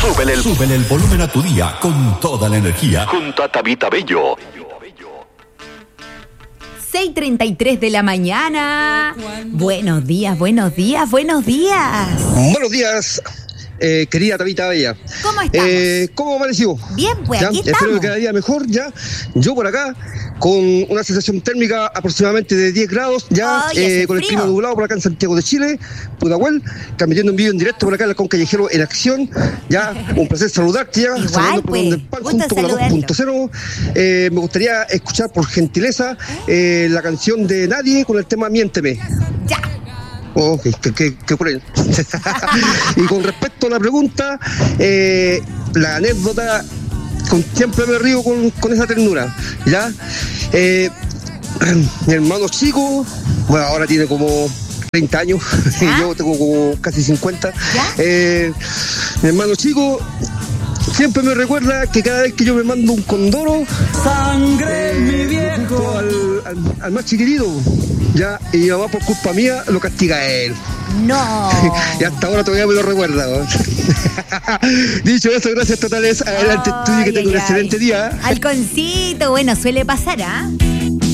Súbele el volumen a tu día con toda la energía. Junto a Tabita Bello. 6:33 de la mañana. Buenos días, buenos días, buenos días. Buenos días, querida Tabita Bella. ¿Cómo estamos? ¿Cómo amaneció? Bien, pues ¿Ya? aquí Espero estamos. que cada día mejor, ya. Yo por acá, con una sensación térmica aproximadamente de 10 grados, ya, Ay, con el frío. clima nublado por acá en Santiago de Chile, Pudahuel, transmitiendo un vídeo en directo por acá en el Concallejero en acción, ya. Un placer saludarte, ya. Igual, Saludando por pues, donde el pan, gusto junto con la saludarlo. 2.0. Me gustaría escuchar por gentileza la canción de Nadie con el tema Miénteme. Ya. Oh, qué cruel. Y con respecto a la pregunta, la anécdota, siempre me río con esa ternura, ¿ya? Mi hermano chico, bueno, ahora tiene como 30 años, y yo tengo como casi 50. Mi hermano chico siempre me recuerda que cada vez que yo me mando un condoro, Sangre, mi viejo. al más chiquitito, ya, y mi mamá por culpa mía lo castiga a él. No. Y hasta ahora todavía me lo recuerda, ¿no? Dicho eso, gracias totales. Adelante, estudio, que tenga un excelente día. Halconcito, bueno, suele pasar, ¿ah?